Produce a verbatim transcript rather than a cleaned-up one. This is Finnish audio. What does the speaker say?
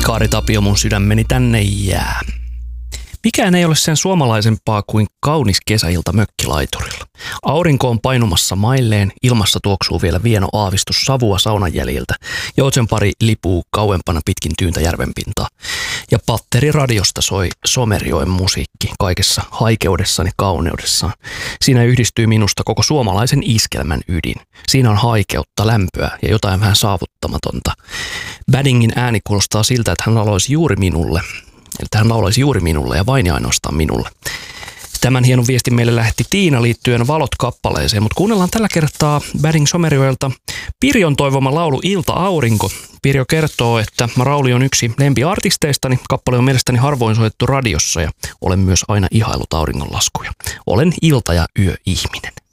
Kaari Tapio, mun sydämeni tänne jää. Mikään ei ole sen suomalaisempaa kuin kaunis kesäilta mökkilaiturilla. Aurinko on painumassa mailleen, ilmassa tuoksuu vielä vieno aavistus savua saunan jäljiltä. Joutsenpari lipuu kauempana pitkin tyyntä järvenpintaa. Ja patteriradiosta soi Somerjoen musiikki kaikessa haikeudessaan ja kauneudessaan. Siinä yhdistyy minusta koko suomalaisen iskelmän ydin. Siinä on haikeutta, lämpöä ja jotain vähän saavuttamatonta. Baddingin ääni kuulostaa siltä, että hän laulaisi juuri minulle. Että hän laulaisi juuri minulle ja vain ja ainoastaan minulle. Tämän hienon viestin meille lähetti Tiina liittyen Valot-kappaleeseen, mutta kuunnellaan tällä kertaa Badding Somerjoelta Pirjon toivoma laulu Ilta Aurinko. Pirjo kertoo, että Rauli on yksi lempiartisteistani, kappale on mielestäni harvoin soitettu radiossa ja olen myös aina ihaillut auringonlaskuja. Olen ilta- ja yöihminen.